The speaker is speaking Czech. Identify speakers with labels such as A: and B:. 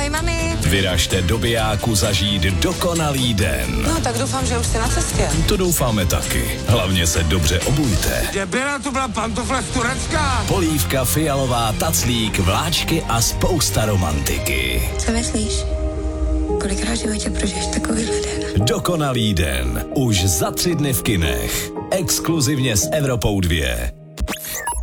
A: Ahoj, mami.
B: Vyražte do Bijáku zažít dokonalý den.
A: No, tak doufám, že už jste na cestě.
B: To doufáme taky. Hlavně se dobře obujte.
C: Debila, to byla pantofle z Turecka.
B: Polívka, fialová, taclík, vláčky a spousta romantiky.
A: Co myslíš? Kolikrát v životě prožiješ takovýhle den?
B: Dokonalý den. Už za 3 dny v kinech. Exkluzivně s Evropou 2.